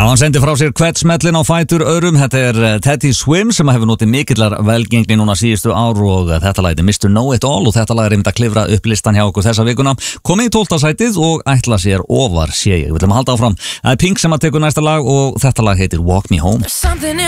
hann sendi frá sér hvert smellin á fætur öðrum. Þetta Teddy Swims sem hefur notið mikillar velgengni núna síðustu ár og þetta lag er Mr. Know It All og þetta lag er einmitt að klifra upp listan hjá okkur þessa vikuna. Komið í 12. sætið og ætla sér ofar sé ég. Við ætlum að halda áfram. Það Pink sem að tekur næsta lag og þetta lag heitir Walk Me Home.